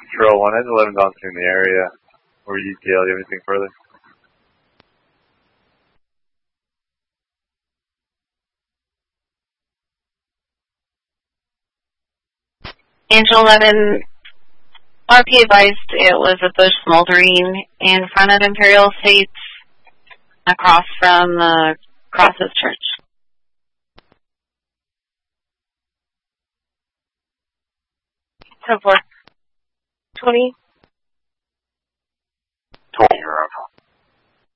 Patrol 1, has 11 gone through in the area? Or ETL, do you have anything further? Angel 11, RP advised it was a bush smoldering in front of Imperial Estates across from the Crosses Church. So 420.